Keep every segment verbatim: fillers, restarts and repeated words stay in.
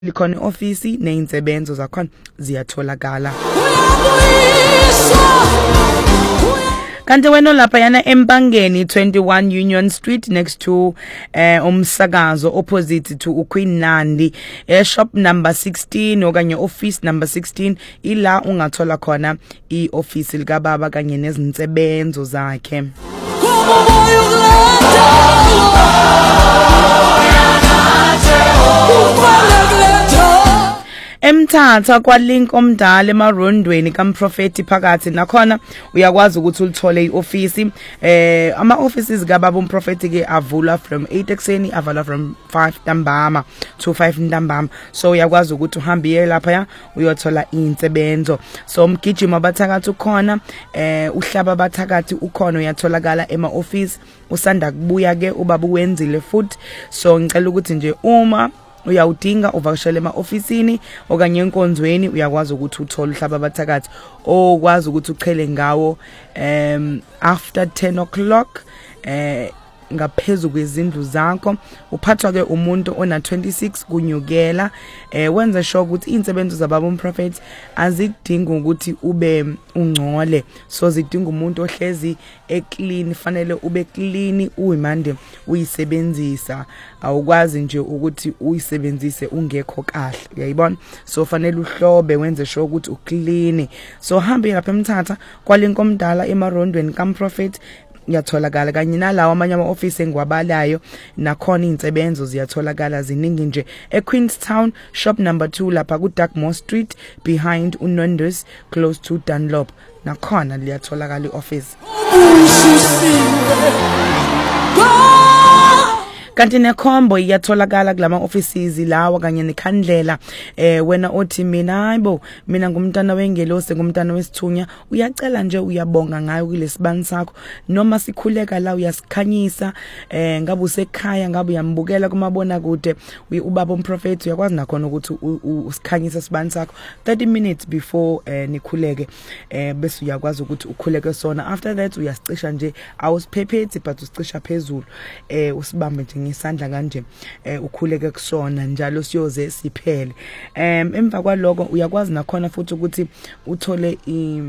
likhona office neinsebenzo zakhona ziyatholakala. Kanti wena lapha yana eMpangeni twenty-one Union Street next to eh umsakazo opposite to uQueen Nandi eh shop number sixteen okanye office number sixteen ila ungathola khona ioffice lika baba kanye nezinsebenzo zakhe. Emthatha kwa link omdala emarondweni kaMprofeti phakathi nakhona uyakwazi ukuthi ulithole ioffice eh ama offices kaBaba uMprofeti ke avula from eight ekseni avala from five ntambama to five ntambama, so uyakwazi ukuthi uhambe lapha ya uyothola insebenzo. So umgijima bathakathi ukhona eh uhlaba bathakathi ukhona uyatholakala ema office usanda kubuya ke ubaba wenzile futhi. So ngicela ukuthi nje uma uyawudinga uvakashele ema-ofisini okanye enkonzweni uyakwazi ukuthi uthole uhlaba bathakathi okwazi ukuthi uchele ngawo um after ten o'clock eh ngaphezulu kwezindlu zakho uphathwa ke umuntu ona twenty-six kunyukela eh wenza sure ukuthi insebenzo zababa uMprofeti azidinga ukuthi ube ungcole, so zidinga umuntu ohlezi eclean, fanele ube clean uyimande uyisebenzisa, awukwazi nje ukuthi uyisebenzise ungekho kahle, uyayibona. So fanele uhlobe wenze sure ukuthi uclean. So hambe lapha eMthatha kwalinko omdala emarondweni kaMprofeti yatholakala kanye nalawo amanye ama office engwabalayo nakhona insebenzo ziyatholakala ziningi nje eQueenstown shop number two lapha ku Darkmore Street behind uNondos close to Dunlop nakhona liyatholakala ioffice. Kanti nekhombo iyatholakala kulama offices lawa kanye nekhandlela eh wena othi mina hayibo mina ngumntana wengelose ngumntana wesithunya uyacela nje uyabonga ngayo kulesibani sakho noma sikhuleka la uyasikhanyisa eh ngabe usekhaya ngabe uyambukela kumabona kude ubaba uMprofeti uyakwazi nakhona ukuthi usikhanyisa isibani sakho thirty minutes before eh nikhuleke eh bese uyakwazi ukuthi ukhuleke sona. After that uyasicisha nje awusiphephethi but usicisha phezulu eh usibambe nje ngisandla kanje eh ukhuleke kusona njalo siyoze siphele. Em emva kwaloko uyakwazi nakhona futhi ukuthi uthole i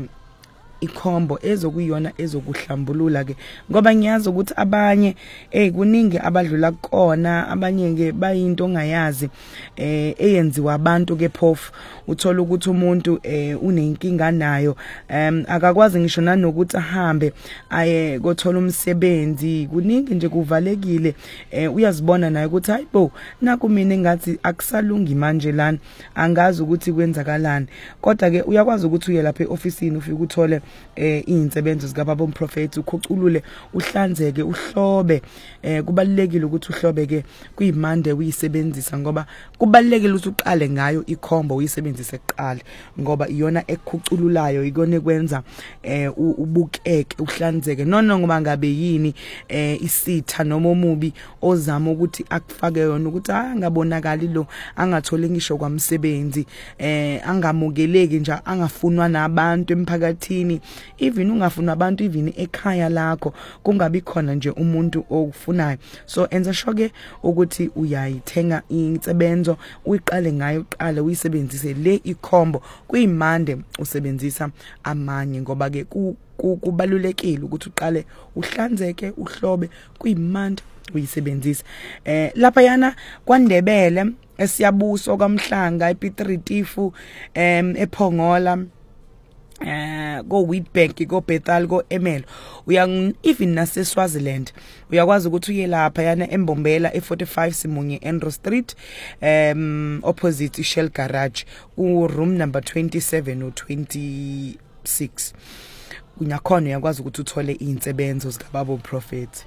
ikhombo ezokuyona ezokuhlambulula ke ngoba ngiyazi ukuthi abanye eh kuningi abadlula kona, abanye ke bayinto ongayazi eh eyenziwa abantu ke phofu uthola ukuthi umuntu eh unenkinga nayo em akakwazi ngisho nanokuthi ahambe aye kothola umsebenzi, kuningi nje kuvalekile eh uyazibona naye ukuthi hayibo naku mina engathi akusalungi manje lana angazi ukuthi kwenzakalani, kodwa ke uyakwazi ukuthi uye lapha eofisini ufike uthole eh insebenzo zika baba uMprofeti ukhuculule uhlanzeke uhlobe. Eh kubalekile ukuthi uhlobe ke kuyimande uyisebenzisa ngoba kubalekile ukuthi uqale ngayo ikhombo uyisebenzise kuqala ngoba iyona ekhucululayo ikone kwenza eh ubukeke uhlanzeke nono ngoba ngabe yini eh isitha noma omubi ozama ukuthi akufake yona ukuthi ah ngabonakali lo angathole ngisho kwamsebenzi eh angamukeleki nje angafunwa nabantu emphakathini, even ungafuna abantu even ekhaya lakho kungabi khona nje umuntu okufunayo. So enza shoke ukuthi uyayithenga insebenzo uyiqale ngayo uqale uyisebenzise le ikhombo kuyimande usebenzisa amanye ngoba ke kubalulekile ukuthi uqale uhlanzeke uhlobe kuyimande uyisebenzisa. Eh lapha yana kwaNdebele esiyabuso kwaMhlanga eP three Tifu em ePhongola eh go Wheatbank go Bethal go Emelo uya even nase Swaziland uyakwazi ukuthi uye lapha yana eMbombela e forty-five Simunye Andrew Street um opposite Shell Garage ku room number twenty-seven or twenty-six kunyakhona uyakwazi ukuthi uthole insebenzo zika baba uMprofeti.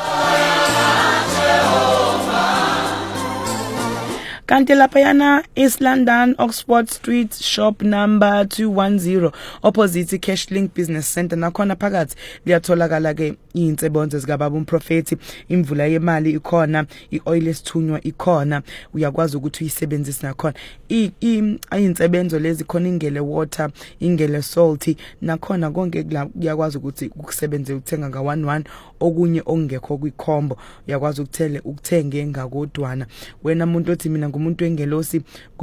Kanti lapha yana East London Oxford Street shop number two ten opposite Cashlink Business Center nakhona phakathi liyatholakala ke insebenzo zika baba uMprofeti, imvula yemali ikhona, ioil esithunywa ikhona, uyakwazi ukuthi uyisebenzise nakhona insebenzo lezi khona ingele water ingele salty nakhona konke kuyakwazi ukuthi ukusebenze uthenga nga one one okunye ongekho kwikhombo uyakwazi ukuthele ukuthenge ngakodwana. Wena umuntu othi mina ngumuntu wengelosi